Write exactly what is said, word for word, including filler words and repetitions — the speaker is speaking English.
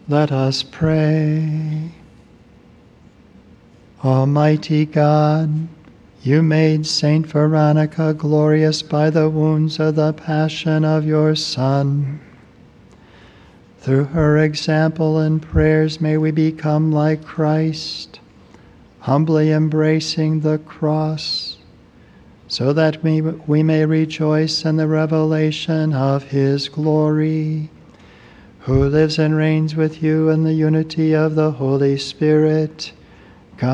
Let us pray. Almighty God, you made Saint Veronica glorious by the wounds of the passion of your Son. Through her example and prayers may we become like Christ, humbly embracing the cross, so that we, we may rejoice in the revelation of his glory, who lives and reigns with you in the unity of the Holy Spirit,